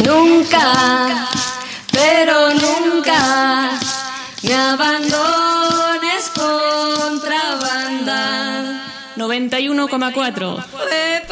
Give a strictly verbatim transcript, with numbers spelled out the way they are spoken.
Nunca, pero nunca me abandones, contrabanda. noventa y uno coma cuatro.